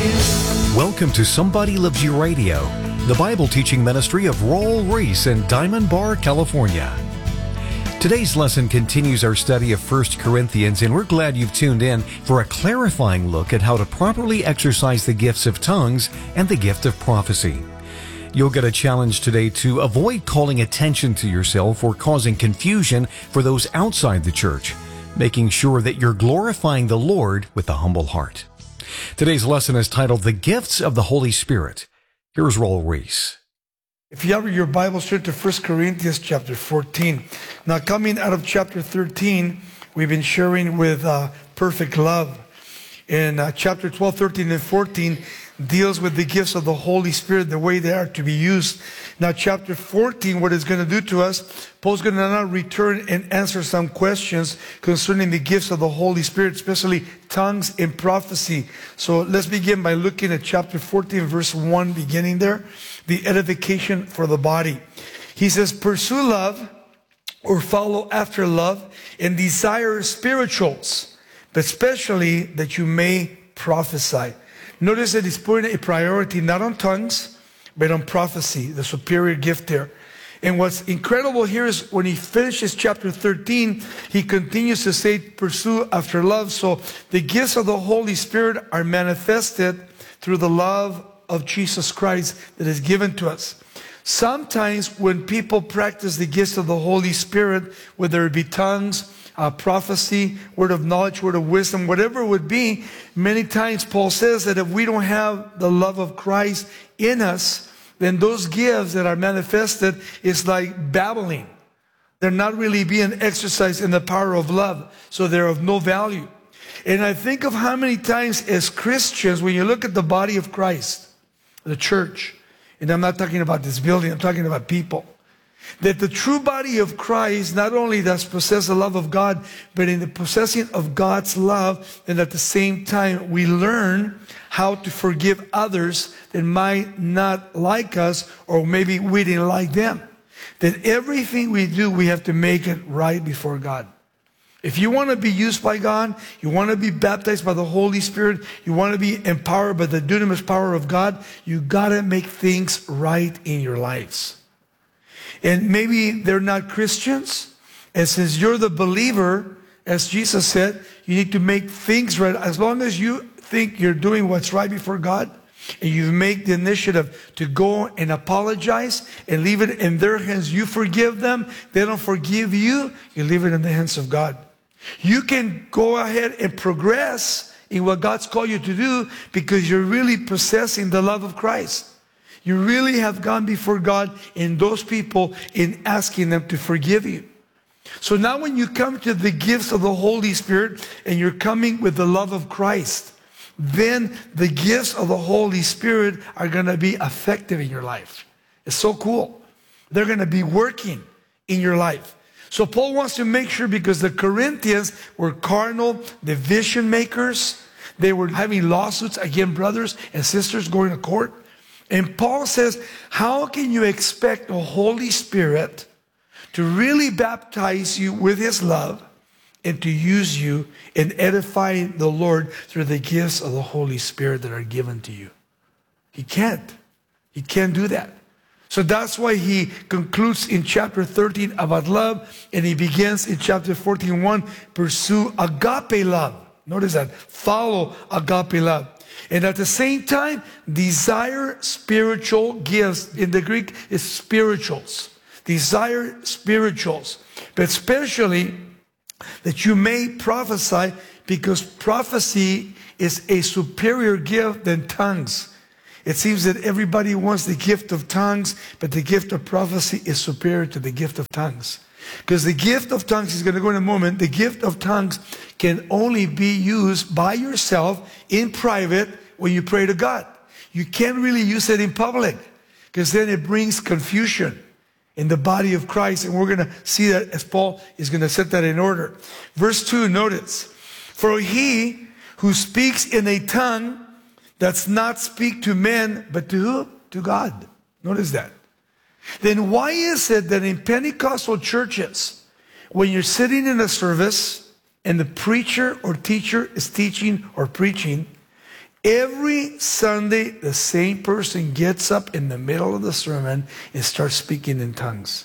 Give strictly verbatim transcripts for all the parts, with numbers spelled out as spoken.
Welcome to Somebody Loves You Radio, the Bible teaching ministry of Raul Ries in Diamond Bar, California. Today's lesson continues our study of First Corinthians, and we're glad you've tuned in for a clarifying look at how to properly exercise the gifts of tongues and the gift of prophecy. You'll get a challenge today to avoid calling attention to yourself or causing confusion for those outside the church, making sure that you're glorifying the Lord with a humble heart. Today's lesson is titled, The Gifts of the Holy Spirit. Here's Raul Ries. If you have your Bible, straight to First Corinthians chapter fourteen. Now, coming out of chapter thirteen, we've been sharing with uh, perfect love. In uh, chapter twelve, thirteen, and fourteen, deals with the gifts of the Holy Spirit, the way they are to be used. Now, chapter fourteen, what it's going to do to us, Paul's going to now return and answer some questions concerning the gifts of the Holy Spirit, especially tongues and prophecy. So let's begin by looking at chapter fourteen, verse one, beginning there, the edification for the body. He says, pursue love or follow after love and desire spirituals, but especially that you may prophesy. Notice that he's putting a priority not on tongues, but on prophecy, the superior gift there. And what's incredible here is when he finishes chapter thirteen, he continues to say, pursue after love. So the gifts of the Holy Spirit are manifested through the love of Jesus Christ that is given to us. Sometimes when people practice the gifts of the Holy Spirit, whether it be tongues, Uh, prophecy, word of knowledge, word of wisdom, whatever it would be, many times Paul says that if we don't have the love of Christ in us, then those gifts that are manifested is like babbling. They're not really being exercised in the power of love, so they're of no value. And I think of how many times as Christians, when you look at the body of Christ, the church, and I'm not talking about this building, I'm talking about people, that the true body of Christ not only does possess the love of God, but in the possessing of God's love, and at the same time we learn how to forgive others that might not like us, or maybe we didn't like them. That everything we do, we have to make it right before God. If you want to be used by God, you want to be baptized by the Holy Spirit, you want to be empowered by the dunamis power of God, you got to make things right in your lives. And maybe they're not Christians. And since you're the believer, as Jesus said, you need to make things right. As long as you think you're doing what's right before God, and you make the initiative to go and apologize and leave it in their hands, you forgive them, they don't forgive you, you leave it in the hands of God. You can go ahead and progress in what God's called you to do because you're really possessing the love of Christ. You really have gone before God and those people in asking them to forgive you. So now when you come to the gifts of the Holy Spirit and you're coming with the love of Christ, then the gifts of the Holy Spirit are going to be effective in your life. It's so cool. They're going to be working in your life. So Paul wants to make sure, because the Corinthians were carnal, division makers. They were having lawsuits against brothers and sisters going to court. And Paul says, how can you expect the Holy Spirit to really baptize you with His love and to use you in edifying the Lord through the gifts of the Holy Spirit that are given to you? He can't. He can't do that. So that's why he concludes in chapter thirteen about love, and he begins in chapter fourteen, one, pursue agape love. Notice that. Follow agape love. And at the same time, desire spiritual gifts. In the Greek, is spirituals. Desire spirituals. But especially that you may prophesy, because prophecy is a superior gift than tongues. It seems that everybody wants the gift of tongues, but the gift of prophecy is superior to the gift of tongues. Because the gift of tongues, he's going to go in a moment, the gift of tongues can only be used by yourself in private when you pray to God. You can't really use it in public, because then it brings confusion in the body of Christ. And we're going to see that as Paul is going to set that in order. Verse two, notice, for he who speaks in a tongue does not speak to men, but to who? To God. Notice that. Then why is it that in Pentecostal churches, when you're sitting in a service and the preacher or teacher is teaching or preaching, Every Sunday, the same person gets up in the middle of the sermon and starts speaking in tongues.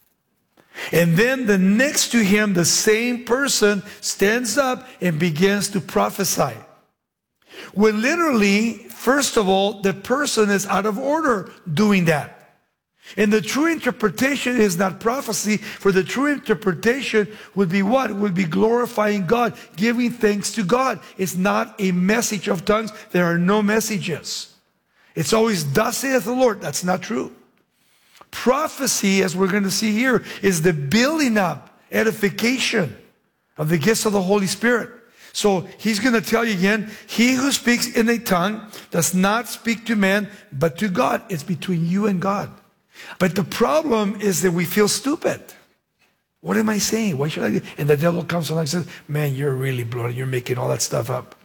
And then the next to him, the same person stands up and begins to prophesy. When literally, first of all, the person is out of order doing that. And the true interpretation is not prophecy, for the true interpretation would be what? It would be glorifying God, giving thanks to God. It's not a message of tongues. There are no messages. It's always, thus saith the Lord. That's not true. Prophecy, as we're going to see here, is the building up, edification of the gifts of the Holy Spirit. So he's going to tell you again, he who speaks in a tongue does not speak to man, but to God. It's between you and God. But the problem is that we feel stupid. What am I saying? Why should I do? And the devil comes along and says, man, you're really bloated. You're making all that stuff up.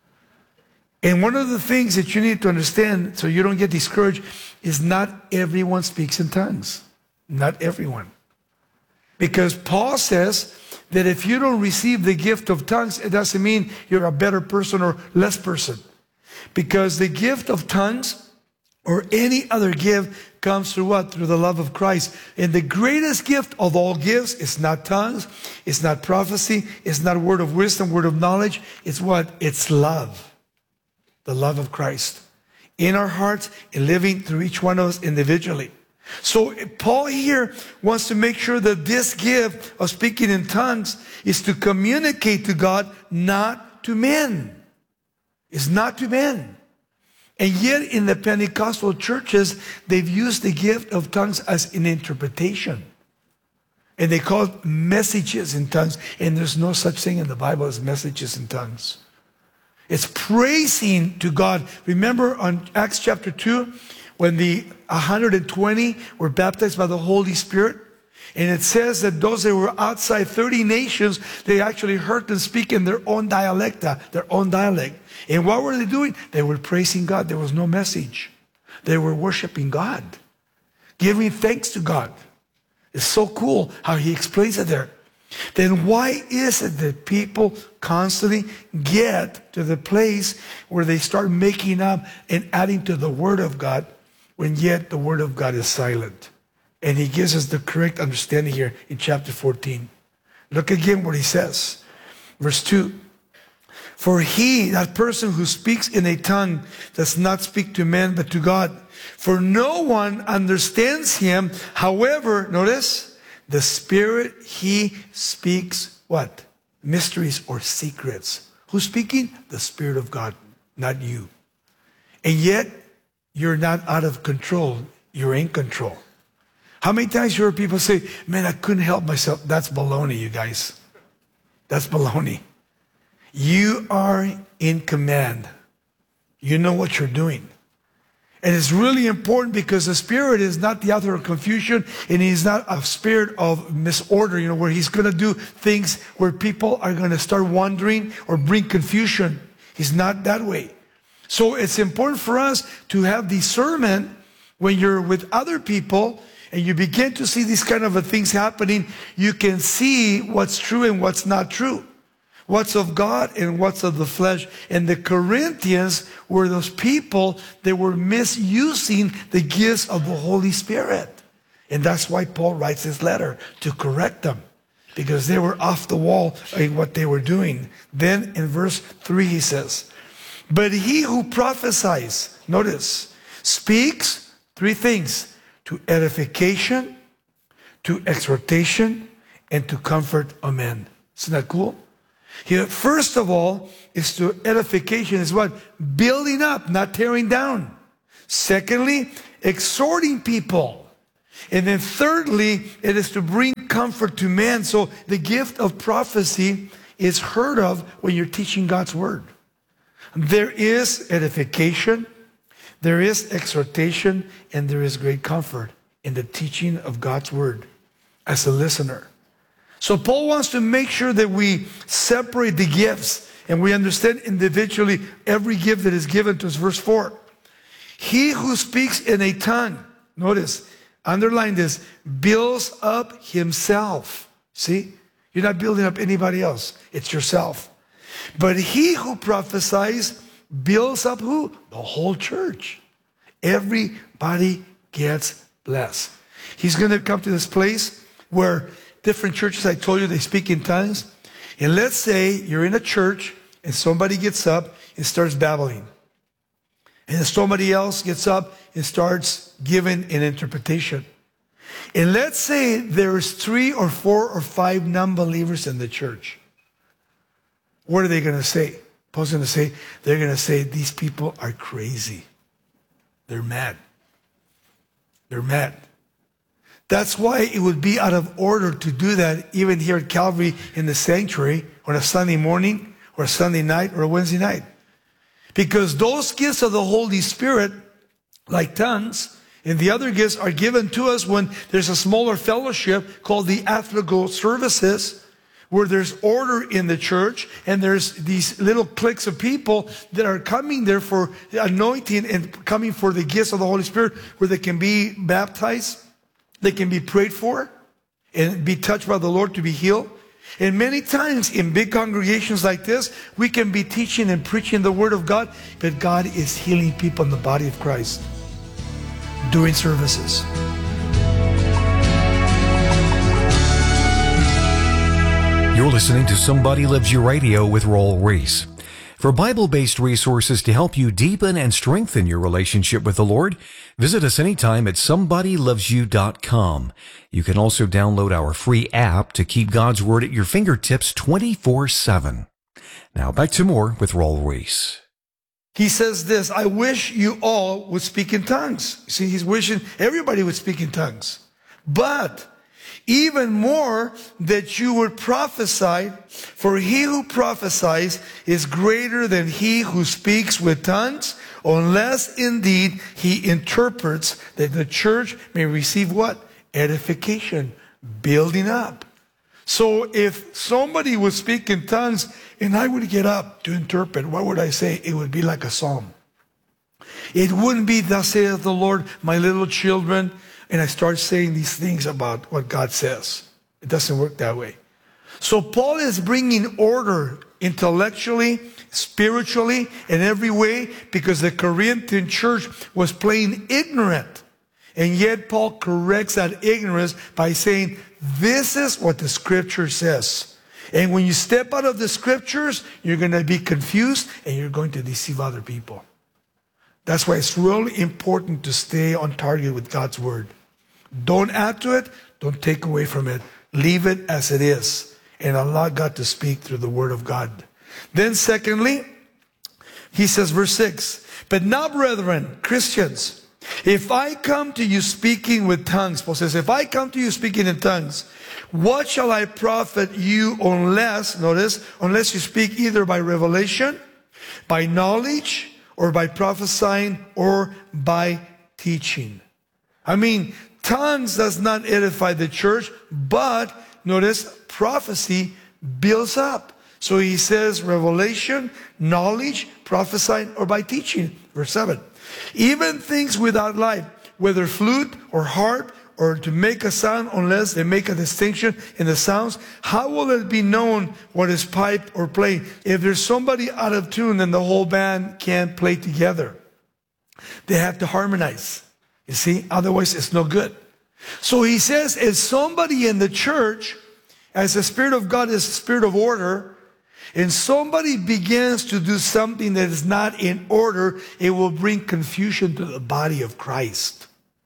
And one of the things that you need to understand so you don't get discouraged is not everyone speaks in tongues. Not everyone. Because Paul says that if you don't receive the gift of tongues, it doesn't mean you're a better person or less person. Because the gift of tongues or any other gift comes through what? Through the love of Christ. And the greatest gift of all gifts is not tongues, it's not prophecy, it's not word of wisdom, word of knowledge. It's what? It's love. The love of Christ in our hearts and living through each one of us individually. So Paul here wants to make sure that this gift of speaking in tongues is to communicate to God, not to men. It's not to men. And yet in the Pentecostal churches, they've used the gift of tongues as an interpretation. And they call it messages in tongues. And there's no such thing in the Bible as messages in tongues. It's praising to God. Remember on Acts chapter two, when the one hundred twenty were baptized by the Holy Spirit? And it says that those that were outside thirty nations, they actually heard them speak in their own dialecta, their own dialect. And what were they doing? They were praising God. There was no message. They were worshiping God, giving thanks to God. It's so cool how he explains it there. Then why is it that people constantly get to the place where they start making up and adding to the Word of God, when yet the Word of God is silent? And he gives us the correct understanding here in chapter fourteen. Look again what he says. Verse two. For he, that person who speaks in a tongue, does not speak to men but to God. For no one understands him. However, notice, the Spirit he speaks what? Mysteries or secrets. Who's speaking? The Spirit of God, not you. And yet, you're not out of control. You're in control. How many times you heard people say, man, I couldn't help myself? That's baloney, you guys. That's baloney. You are in command. You know what you're doing. And it's really important because the Spirit is not the author of confusion, and he's not a spirit of misorder, you know, where he's going to do things where people are going to start wandering or bring confusion. He's not that way. So it's important for us to have discernment when you're with other people and you begin to see these kind of things happening. You can see what's true and what's not true. What's of God and what's of the flesh. And the Corinthians were those people that were misusing the gifts of the Holy Spirit. And that's why Paul writes this letter, to correct them, because they were off the wall in what they were doing. Then in verse three he says, but he who prophesies, notice, speaks three things: to edification, to exhortation, and to comfort of men. Isn't that cool? Here, first of all, is to edification, is what? Building up, not tearing down. Secondly, exhorting people. And then thirdly, it is to bring comfort to man. So the gift of prophecy is heard of when you're teaching God's word. There is edification, there is exhortation, and there is great comfort in the teaching of God's word as a listener. So Paul wants to make sure that we separate the gifts and we understand individually every gift that is given to us. Verse four. He who speaks in a tongue, notice, underline this, builds up himself. See? You're not building up anybody else. It's yourself. But he who prophesies builds up who? The whole church. Everybody gets blessed. He's going to come to this place where different churches, I told you, they speak in tongues. And let's say you're in a church and somebody gets up and starts babbling. And somebody else gets up and starts giving an interpretation. And let's say there's three or four or five non-believers in the church. What are they going to say? Paul's going to say, they're going to say, these people are crazy. They're mad. They're mad. That's why it would be out of order to do that even here at Calvary in the sanctuary on a Sunday morning or a Sunday night or a Wednesday night. Because those gifts of the Holy Spirit, like tongues, and the other gifts are given to us when there's a smaller fellowship called the afterglow services, where there's order in the church and there's these little cliques of people that are coming there for anointing and coming for the gifts of the Holy Spirit, where they can be baptized, they can be prayed for, and be touched by the Lord to be healed. And many times in big congregations like this, we can be teaching and preaching the Word of God, but God is healing people in the body of Christ during services. You're listening to Somebody Loves You Radio with Raul Ries. For Bible-based resources to help you deepen and strengthen your relationship with the Lord, visit us anytime at somebody loves you dot com. You can also download our free app to keep God's Word at your fingertips twenty-four seven. Now back to more with Raul Ries. He says this, I wish you all would speak in tongues. See, he's wishing everybody would speak in tongues. But even more that you would prophesy, for he who prophesies is greater than he who speaks with tongues, unless indeed he interprets, that the church may receive what? Edification, building up. So if somebody would speak in tongues and I would get up to interpret, what would I say? It would be like a psalm. It wouldn't be, thus saith the Lord, my little children, and I start saying these things about what God says. It doesn't work that way. So Paul is bringing order intellectually, spiritually, in every way, because the Corinthian church was plain ignorant. And yet Paul corrects that ignorance by saying, this is what the Scripture says. And when you step out of the Scriptures, you're going to be confused and you're going to deceive other people. That's why it's really important to stay on target with God's Word. Don't add to it. Don't take away from it. Leave it as it is. And allow God to speak through the Word of God. Then secondly, he says, verse six, but now, brethren, Christians, if I come to you speaking with tongues, Paul says, if I come to you speaking in tongues, what shall I profit you unless, notice, unless you speak either by revelation, by knowledge, or by prophesying, or by teaching? I mean, tongues does not edify the church, but notice, prophecy builds up. So he says revelation, knowledge, prophesying, or by teaching. Verse seven. Even things without life, whether flute or harp, or to make a sound, unless they make a distinction in the sounds, how will it be known what is piped or played? If there's somebody out of tune, then the whole band can't play together. They have to harmonize. You see, otherwise it's no good. So he says, if somebody in the church, as the Spirit of God is the Spirit of order, and somebody begins to do something that is not in order, it will bring confusion to the body of Christ.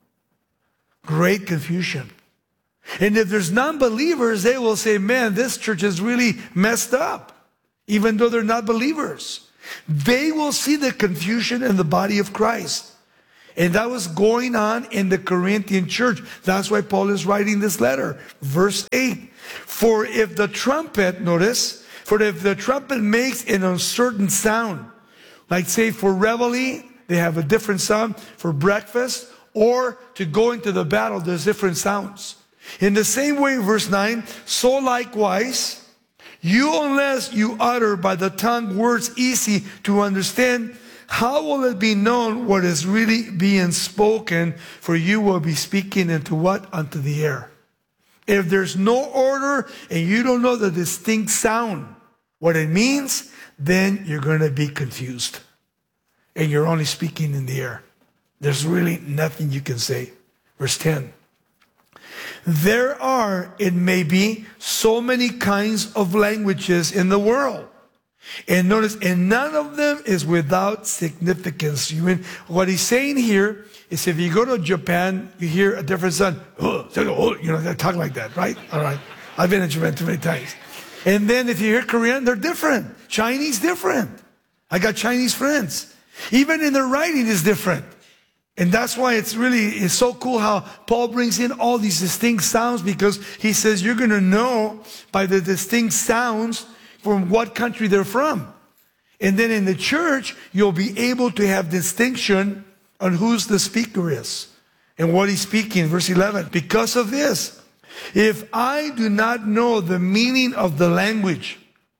Great confusion. And if there's non-believers, they will say, man, this church is really messed up, even though they're not believers. They will see the confusion in the body of Christ. And that was going on in the Corinthian church. That's why Paul is writing this letter. Verse eight. For if the trumpet, notice, for if the trumpet makes an uncertain sound, like say for reveille, they have a different sound, for breakfast, or to go into the battle, there's different sounds. In the same way, verse nine, so likewise, you unless you utter by the tongue words easy to understand, how will it be known what is really being spoken? For you will be speaking into what? Unto the air. If there's no order and you don't know the distinct sound, what it means, then you're going to be confused. and you're only speaking in the air. There's really nothing you can say. Verse ten. There are, it may be, so many kinds of languages in the world. And notice, and none of them is without significance. You mean, what he's saying here is if you go to Japan, you hear a different sound. Oh, you know, they talk like that, right? All right. I've been in Japan too many times. And then if you hear Korean, they're different. Chinese, different. I got Chinese friends. Even in their writing is different. And that's why it's really, it's so cool how Paul brings in all these distinct sounds, because he says you're going to know by the distinct sounds from what country they're from. And then in the church, you'll be able to have distinction on who's the speaker is and what he's speaking. Verse eleven, because of this, if I do not know the meaning of the language,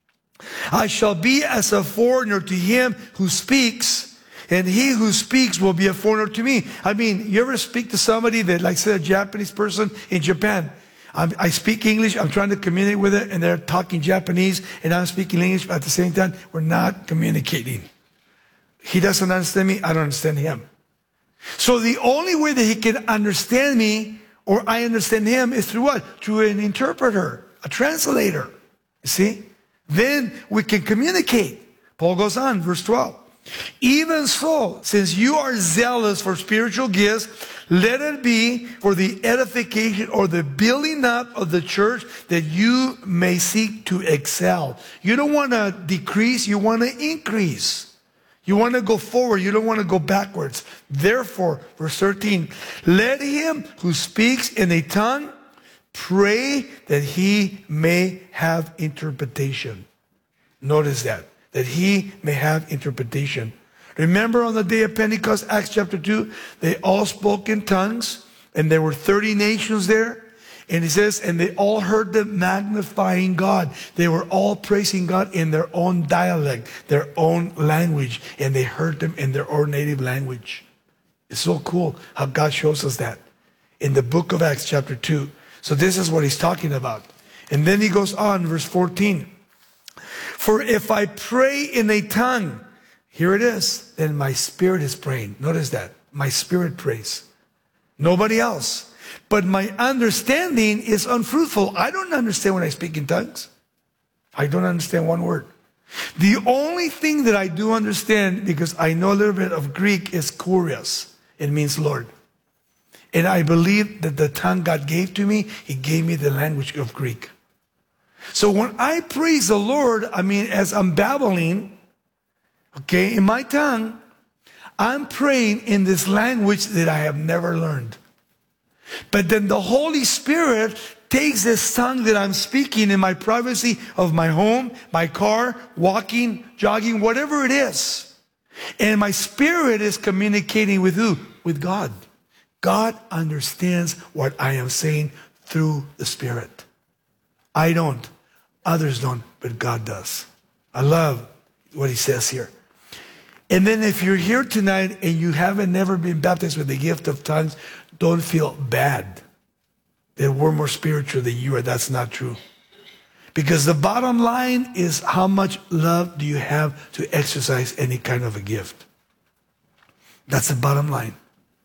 I shall be as a foreigner to him who speaks, and he who speaks will be a foreigner to me. I mean, you ever speak to somebody that, like, say, a Japanese person in Japan? I'm, I speak English, I'm trying to communicate with it, and they're talking Japanese, and I'm speaking English, but at the same time, we're not communicating. He doesn't understand me, I don't understand him. So the only way that he can understand me, or I understand him, is through what? Through an interpreter, a translator. You see? Then we can communicate. Paul goes on, verse twelve. Even so, since you are zealous for spiritual gifts, let it be for the edification or the building up of the church, that you may seek to excel. You don't want to decrease, you want to increase. You want to go forward, you don't want to go backwards. Therefore, verse thirteen, let him who speaks in a tongue pray that he may have interpretation. Notice that. That he may have interpretation. Remember on the day of Pentecost, Acts chapter two, they all spoke in tongues, and there were thirty nations there. And it says, and they all heard them magnifying God. They were all praising God in their own dialect, their own language, and they heard them in their own native language. It's so cool how God shows us that in the book of Acts chapter two. So this is what he's talking about. And then he goes on, verse fourteen. For if I pray in a tongue, here it is, then my spirit is praying. Notice that. My spirit prays. Nobody else. But my understanding is unfruitful. I don't understand when I speak in tongues. I don't understand one word. The only thing that I do understand, because I know a little bit of Greek, is kurios. It means Lord. And I believe that the tongue God gave to me, he gave me the language of Greek. So when I praise the Lord, I mean, as I'm babbling, okay, in my tongue, I'm praying in this language that I have never learned. But then the Holy Spirit takes this tongue that I'm speaking in my privacy of my home, my car, walking, jogging, whatever it is. And my spirit is communicating with who? With God. God understands what I am saying through the Spirit. I don't. Others don't, but God does. I love what he says here. And then if you're here tonight and you haven't never been baptized with the gift of tongues, don't feel bad that we're more spiritual than you are. That's not true. Because the bottom line is, how much love do you have to exercise any kind of a gift? That's the bottom line.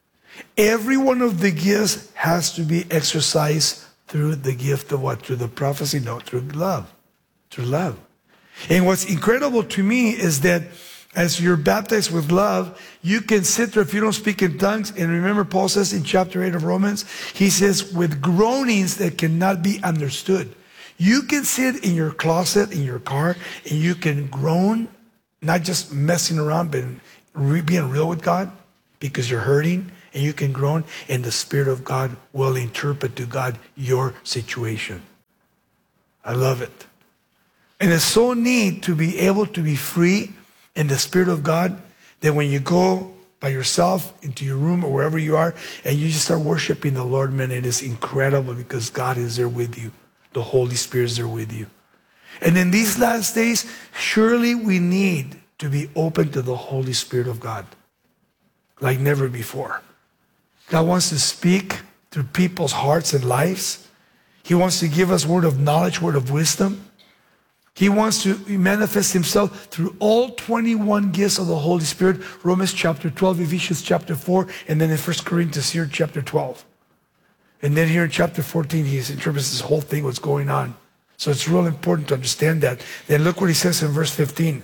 Every one of the gifts has to be exercised through the gift of what? Through the prophecy? No, through love. Through love. And what's incredible to me is that as you're baptized with love, you can sit there if you don't speak in tongues. And remember, Paul says in chapter eight of Romans, he says, with groanings that cannot be understood. You can sit in your closet, in your car, and you can groan, not just messing around, but being real with God, because you're hurting. And you can groan, and the Spirit of God will interpret to God your situation. I love it. And it's so neat to be able to be free in the Spirit of God, that when you go by yourself into your room or wherever you are, and you just start worshiping the Lord, man, it is incredible, because God is there with you. The Holy Spirit is there with you. And in these last days, surely we need to be open to the Holy Spirit of God like never before. God wants to speak through people's hearts and lives. He wants to give us word of knowledge, word of wisdom. He wants to manifest himself through all twenty-one gifts of the Holy Spirit. Romans chapter twelve, Ephesians chapter four, and then in First Corinthians here, chapter twelve. And then here in chapter fourteen, he interprets this whole thing, what's going on. So it's real important to understand that. Then look what he says in verse fifteen.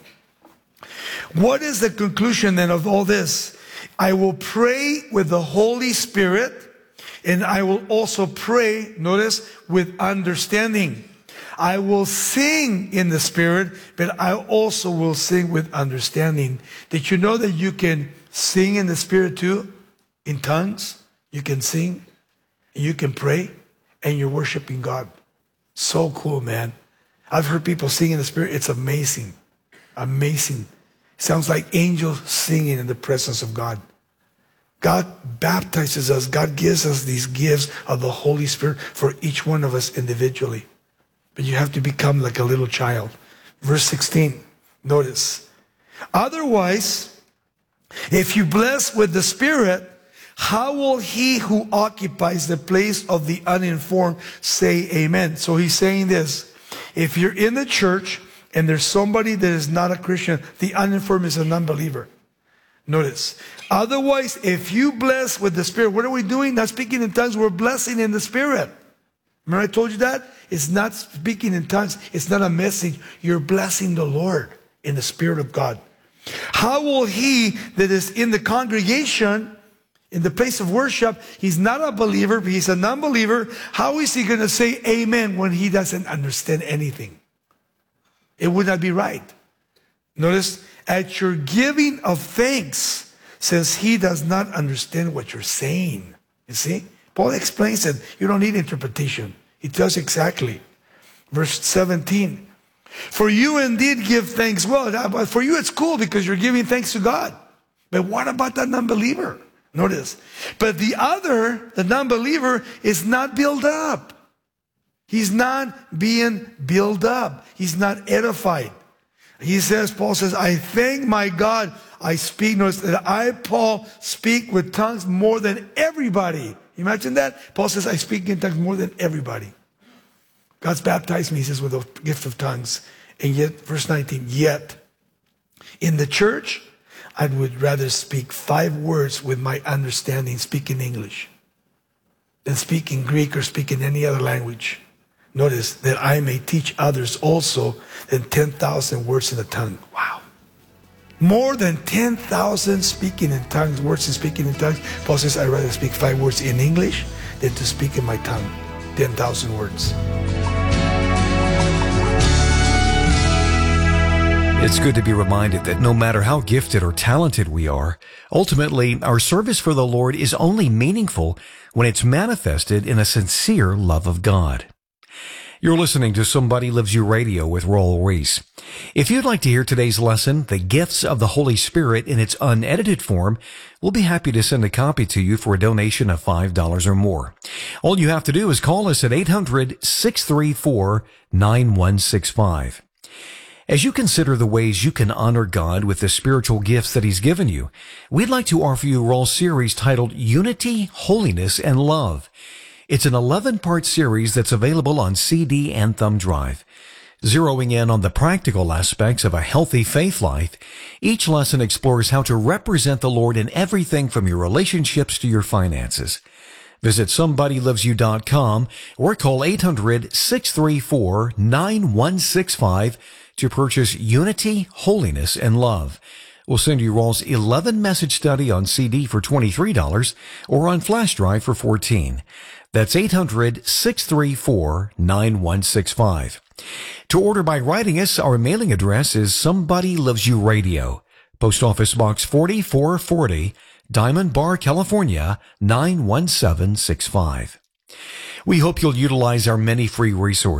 What is the conclusion then of all this? I will pray with the Holy Spirit, and I will also pray, notice, with understanding. I will sing in the Spirit, but I also will sing with understanding. Did you know that you can sing in the Spirit too? In tongues, you can sing, you can pray, and you're worshiping God. So cool, man. I've heard people sing in the Spirit. It's amazing. Amazing. Sounds like angels singing in the presence of God. God baptizes us. God gives us these gifts of the Holy Spirit for each one of us individually. But you have to become like a little child. Verse sixteen, notice. Otherwise, if you bless with the Spirit, how will he who occupies the place of the uninformed say amen? So he's saying this. If you're in the church and there's somebody that is not a Christian, the uninformed is an unbeliever. Notice. Otherwise, if you bless with the Spirit, what are we doing? Not speaking in tongues, we're blessing in the Spirit. Remember I told you that? It's not speaking in tongues. It's not a message. You're blessing the Lord in the Spirit of God. How will he that is in the congregation, in the place of worship, he's not a believer, but he's a non-believer. How is he going to say amen when he doesn't understand anything? It would not be right. Notice, at your giving of thanks, says he does not understand what you're saying. You see? Paul explains it. You don't need interpretation. He tells exactly. Verse seventeen. For you indeed give thanks well. But for you it's cool because you're giving thanks to God. But what about that non-believer? Notice. But the other, the non-believer, is not built up. He's not being built up. He's not edified. He says, Paul says, I thank my God I speak. Notice that I, Paul, speak with tongues more than everybody. Imagine that? Paul says, I speak in tongues more than everybody. God's baptized me, he says, with the gift of tongues. And yet, verse nineteen, yet in the church, I would rather speak five words with my understanding, speak in English, than speak in Greek or speak in any other language. Notice that I may teach others also than ten thousand words in a tongue. Wow. More than ten thousand speaking in tongues, words and speaking in tongues. Paul says, I'd rather speak five words in English than to speak in my tongue. ten thousand words. It's good to be reminded that no matter how gifted or talented we are, ultimately our service for the Lord is only meaningful when it's manifested in a sincere love of God. You're listening to Somebody Loves You Radio with Raul Ries. If you'd like to hear today's lesson, The Gifts of the Holy Spirit, in its unedited form, we'll be happy to send a copy to you for a donation of five dollars or more. All you have to do is call us at eight hundred, six three four, nine one six five. As you consider the ways you can honor God with the spiritual gifts that He's given you, we'd like to offer you a Raul series titled Unity, Holiness, and Love. It's an eleven-part series that's available on C D and thumb drive. Zeroing in on the practical aspects of a healthy faith life, each lesson explores how to represent the Lord in everything from your relationships to your finances. Visit somebody loves you dot com or call eight hundred, six three four, nine one six five to purchase Unity, Holiness, and Love. We'll send you Raul's eleven-message study on C D for twenty-three dollars or on flash drive for fourteen dollars. That's eight hundred, six three four, nine one six five. To order by writing us, our mailing address is Somebody Loves You Radio, Post Office Box forty-four forty, Diamond Bar, California, nine one seven six five. We hope you'll utilize our many free resources.